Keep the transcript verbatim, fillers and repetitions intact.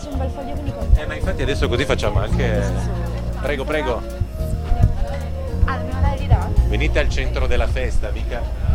faccio un bel foglio con i Eh, contatti. ma infatti adesso così facciamo anche... Prego, prego, Ah, dobbiamo dare l'idea? venite al centro della festa, mica...